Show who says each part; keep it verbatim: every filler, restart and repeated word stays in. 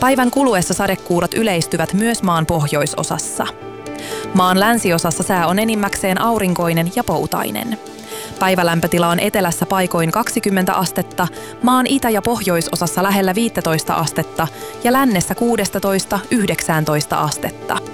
Speaker 1: Päivän kuluessa sadekuurot yleistyvät myös maan pohjoisosassa. Maan länsiosassa sää on enimmäkseen aurinkoinen ja poutainen. Päivälämpötila on etelässä paikoin kaksikymmentä astetta, maan itä- ja pohjoisosassa lähellä viisitoista astetta ja lännessä kuusitoista–yhdeksäntoista astetta.